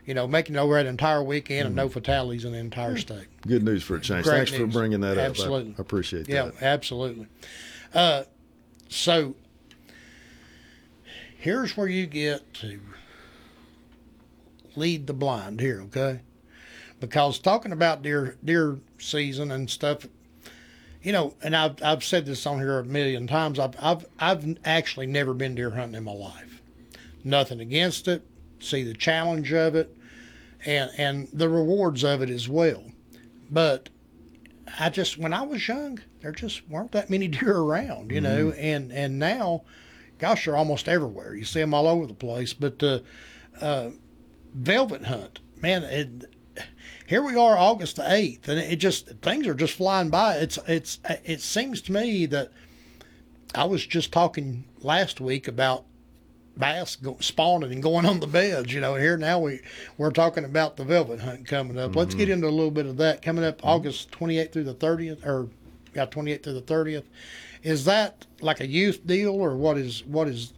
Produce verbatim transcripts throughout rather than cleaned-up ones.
you know, making it over that entire weekend mm-hmm. and no fatalities in the entire state. Good news for a change. Great Thanks news. for bringing that absolutely. up. I, I appreciate yeah, that. Yeah, absolutely. Uh, so here's where you get to lead the blind here, okay? Because talking about deer deer season and stuff, you know, and I've I've said this on here a million times. I've I've I've actually never been deer hunting in my life. Nothing against it. See the challenge of it, and and the rewards of it as well. But I just, when I was young, there just weren't that many deer around, you mm-hmm. know, and and now, gosh, they're almost everywhere. You see them all over the place. But uh, uh, velvet hunt, man, it, here we are, August the eighth, and it just, things are just flying by. It's it's it seems to me that I was just talking last week about bass go, spawning and going on the beds, you know. Here now we we're talking about the velvet hunt coming up. Mm-hmm. Let's get into a little bit of that coming up mm-hmm. August twenty-eighth through the thirtieth, or yeah, twenty-eighth through the thirtieth. Is that like a youth deal, or what is what is?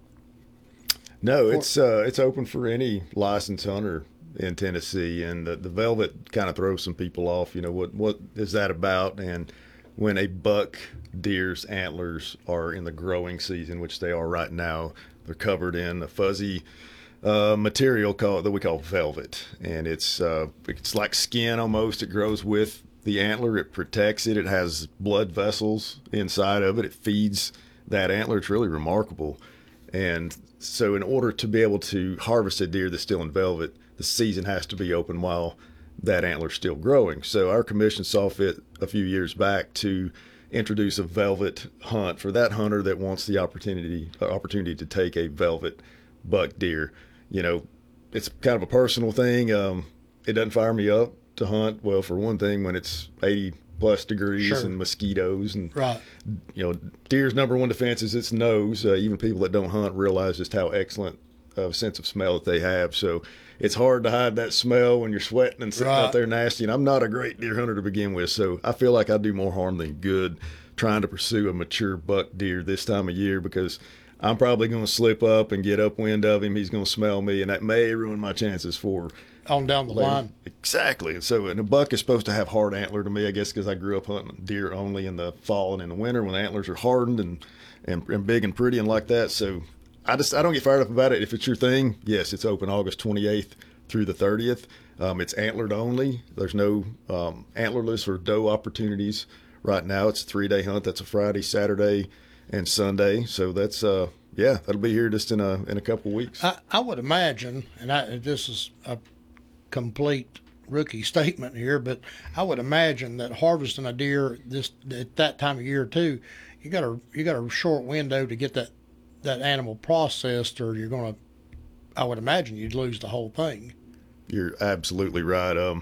No, it's uh, it's open for any licensed hunter in Tennessee, and the, the velvet kind of throws some people off. You know, what what is that about? And when a buck deer's antlers are in the growing season, which they are right now, they're covered in a fuzzy uh, material called that we call velvet, and it's uh, it's like skin almost. It grows with the antler. It protects it. It has blood vessels inside of it. It feeds that antler. It's really remarkable. And so, in order to be able to harvest a deer that's still in velvet, the season has to be open while that antler's still growing. So, our commission saw fit a few years back to introduce a velvet hunt for that hunter that wants the opportunity uh, opportunity to take a velvet buck deer. You know, it's kind of a personal thing. Um, it doesn't fire me up to hunt. Well, for one thing, when it's eighty plus degrees sure. and mosquitoes and right. you know, deer's number one defense is its nose. Uh, even people that don't hunt realize just how excellent of a sense of smell that they have. So it's hard to hide that smell when you're sweating and sitting right. out there nasty. And I'm not a great deer hunter to begin with, so I feel like I do more harm than good trying to pursue a mature buck deer this time of year, because I'm probably going to slip up and get upwind of him. He's going to smell me, and that may ruin my chances for on down the later. line. Exactly. And so, and a buck is supposed to have hard antler to me, I guess, because I grew up hunting deer only in the fall and in the winter when the antlers are hardened and, and, and big and pretty and like that. So I just, I don't get fired up about it. If it's your thing, yes, it's open August twenty-eighth through the thirtieth. Um, it's antlered only. There's no um, antlerless or doe opportunities right now. It's a three-day hunt. That's a Friday, Saturday, and Sunday. So that's uh, yeah, that'll be here just in a in a couple weeks. I, I would imagine, and I, this is a complete rookie statement here, but I would imagine that harvesting a deer this at that time of year too, you got a you got a short window to get that that animal processed, or you're gonna. I would imagine you'd lose the whole thing. You're absolutely right. Um,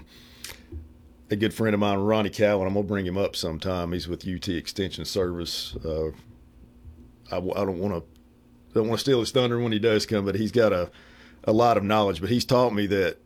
a good friend of mine, Ronnie Cowan, I'm gonna bring him up sometime. He's with U T Extension Service. Uh, I, I don't want to don't want to steal his thunder when he does come, but he's got a a lot of knowledge. But he's taught me that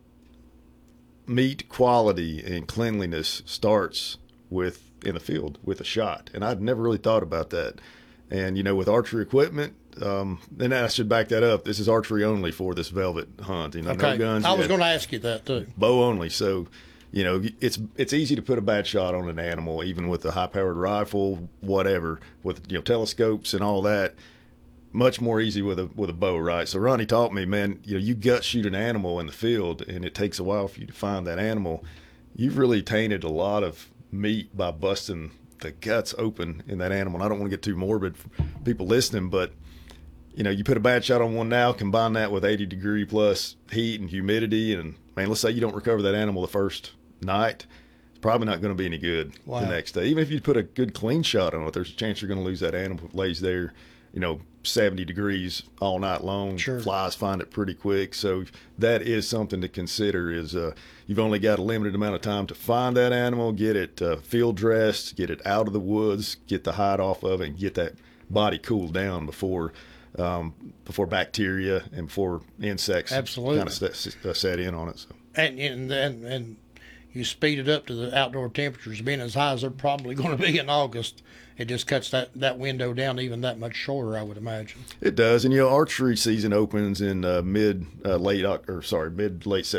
meat quality and cleanliness starts with in the field with a shot, and I'd never really thought about that. And you know, with archery equipment, um, and I should back that up. This is archery only for this velvet hunt. You know, okay. no guns. I was going to ask you that too. Bow only. So, you know, it's it's easy to put a bad shot on an animal, even with a high-powered rifle, whatever, with you know telescopes and all that. Much more easy with a with a bow, right? So Ronnie taught me, man, you know, you gut shoot an animal in the field, and it takes a while for you to find that animal. You've really tainted a lot of meat by busting the guts open in that animal. And I don't want to get too morbid for people listening, but you know, you put a bad shot on one now, combine that with eighty degree plus heat and humidity, and man, let's say you don't recover that animal the first night, it's probably not going to be any good wow. the next day. Even if you put a good clean shot on it, there's a chance you're going to lose that animal if it lays there, you know, seventy degrees all night long. Sure. Flies find it pretty quick. So that is something to consider. Is uh, you've only got a limited amount of time to find that animal, get it uh, field dressed, get it out of the woods, get the hide off of it, and get that body cooled down before um, before bacteria and before insects absolutely kind of set, set in on it. So. And and and and you speed it up to the outdoor temperatures being as high as they're probably going to be in August. It just cuts that, that window down even that much shorter, I would imagine. It does, and you know, archery season opens in uh, mid, uh, late, or sorry, mid late September.